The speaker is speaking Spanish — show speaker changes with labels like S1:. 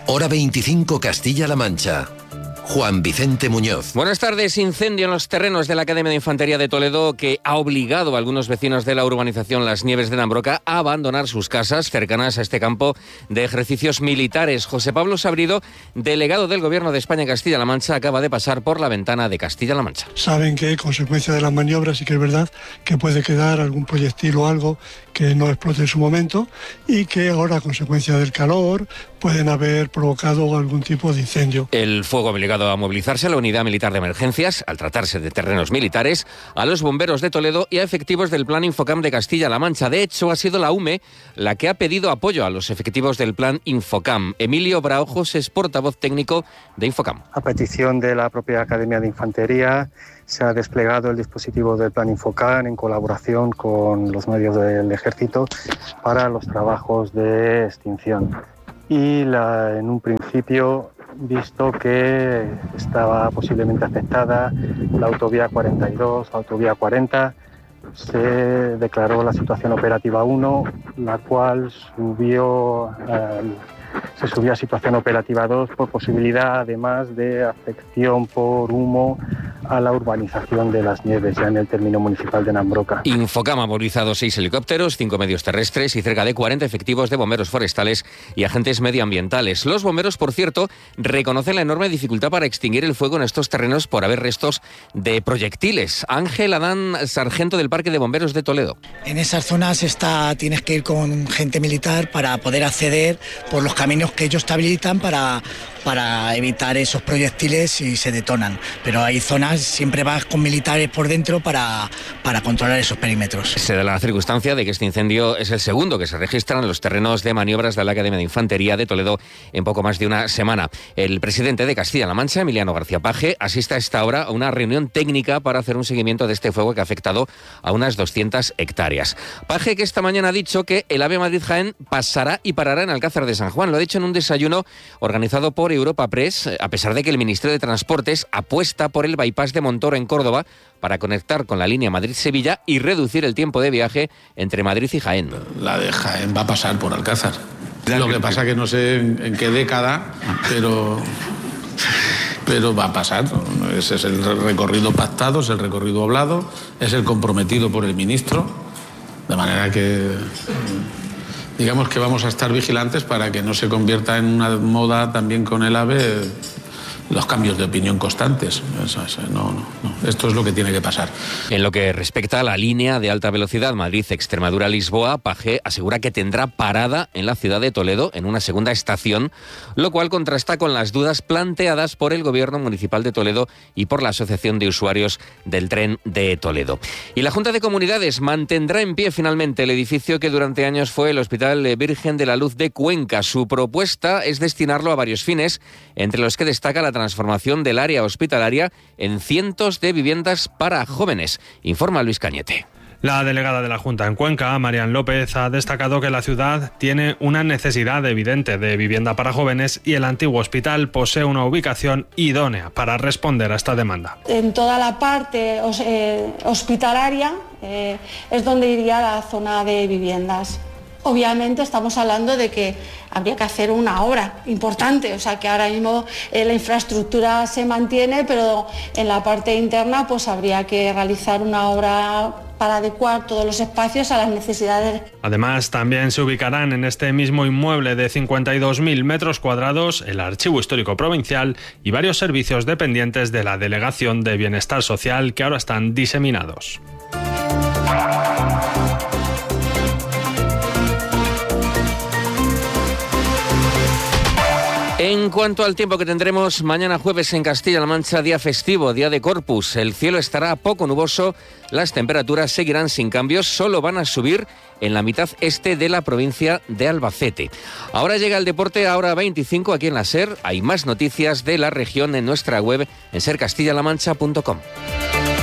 S1: Hora 25 Castilla-La Mancha. Juan Vicente Muñoz.
S2: Buenas tardes. Incendio en los terrenos de la Academia de Infantería de Toledo que ha obligado a algunos vecinos de la urbanización Las Nieves de Nambroca a abandonar sus casas cercanas a este campo de ejercicios militares. José Pablo Sabrido, delegado del Gobierno de España en Castilla-La Mancha, acaba de pasar por la ventana de Castilla-La Mancha.
S3: Saben que, consecuencia de las maniobras, sí que es verdad que puede quedar algún proyectil o algo que no explote en su momento y que ahora, a consecuencia del calor, pueden haber provocado algún tipo de incendio.
S2: El fuego ha obligado a movilizarse a la Unidad Militar de Emergencias, al tratarse de terrenos militares, a los bomberos de Toledo y a efectivos del Plan Infocam de Castilla-La Mancha. De hecho, ha sido la UME la que ha pedido apoyo a los efectivos del Plan Infocam. Emilio Braojos es portavoz técnico de Infocam.
S4: A petición de la propia Academia de Infantería, se ha desplegado el dispositivo del Plan Infocam en colaboración con los medios del Ejército para los trabajos de extinción. Y en un principio, visto que estaba posiblemente afectada la autovía 42, la autovía 40, se declaró la situación operativa 1, la cual se subió a situación operativa 2 por posibilidad, además de afección por humo a la urbanización de Las Nieves, ya en el término municipal de Nambroca.
S2: Infocam ha movilizado 6 helicópteros, 5 medios terrestres y cerca de 40 efectivos de bomberos forestales y agentes medioambientales. Los bomberos, por cierto, reconocen la enorme dificultad para extinguir el fuego en estos terrenos por haber restos de proyectiles. Ángel Adán, sargento del Parque de Bomberos de Toledo.
S5: En esas zonas tienes que ir con gente militar para poder acceder por los caminos que ellos te habilitan para evitar esos proyectiles si se detonan. Pero hay zonas, siempre vas con militares por dentro para controlar esos perímetros.
S2: Se da la circunstancia de que este incendio es el segundo que se registra en los terrenos de maniobras de la Academia de Infantería de Toledo en poco más de una semana. El presidente de Castilla-La Mancha, Emiliano García Paje, asiste a esta hora a una reunión técnica para hacer un seguimiento de este fuego que ha afectado a unas 200 hectáreas. Paje, que esta mañana ha dicho que el AVE Madrid-Jaén pasará y parará en Alcázar de San Juan. Lo ha dicho en un desayuno organizado por Europa Press, a pesar de que el Ministerio de Transportes apuesta por el bypass de Montoro en Córdoba para conectar con la línea Madrid-Sevilla y reducir el tiempo de viaje entre Madrid y Jaén.
S6: La de Jaén va a pasar por Alcázar. Lo que pasa que no sé en qué década, pero va a pasar. Ese es el recorrido pactado, es el recorrido hablado, es el comprometido por el ministro, de manera que digamos que vamos a estar vigilantes para que no se convierta en una moda también con el AVE los cambios de opinión constantes. No. Esto es lo que tiene que pasar.
S2: En lo que respecta a la línea de alta velocidad Madrid-Extremadura-Lisboa, Paje asegura que tendrá parada en la ciudad de Toledo en una segunda estación, lo cual contrasta con las dudas planteadas por el Gobierno Municipal de Toledo y por la Asociación de Usuarios del Tren de Toledo. Y la Junta de Comunidades mantendrá en pie finalmente el edificio que durante años fue el Hospital Virgen de la Luz de Cuenca. Su propuesta es destinarlo a varios fines, entre los que destaca la transformación del área hospitalaria en cientos de viviendas para jóvenes, informa Luis Cañete.
S7: La delegada de la Junta en Cuenca, Marian López, ha destacado que la ciudad tiene una necesidad evidente de vivienda para jóvenes y el antiguo hospital posee una ubicación idónea para responder a esta demanda.
S8: En toda la parte hospitalaria es donde iría la zona de viviendas. Obviamente estamos hablando de que habría que hacer una obra importante, o sea que ahora mismo la infraestructura se mantiene, pero en la parte interna pues habría que realizar una obra para adecuar todos los espacios a las necesidades.
S7: Además, también se ubicarán en este mismo inmueble de 52.000 metros cuadrados el Archivo Histórico Provincial y varios servicios dependientes de la Delegación de Bienestar Social que ahora están diseminados.
S2: En cuanto al tiempo que tendremos mañana jueves en Castilla-La Mancha, día festivo, día de Corpus, el cielo estará poco nuboso, las temperaturas seguirán sin cambios, solo van a subir en la mitad este de la provincia de Albacete. Ahora llega el deporte, ahora 25 aquí en la SER. Hay más noticias de la región en nuestra web en sercastillalamancha.com.